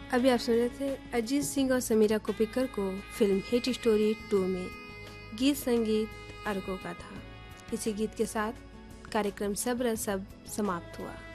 अभी आप सुन रहे थे अजीत सिंह और समीरा कोपिकर को फिल्म हिट स्टोरी 2 में। गीत संगीत अर्को का था। इसी गीत के साथ कार्यक्रम सब रस सब समाप्त हुआ।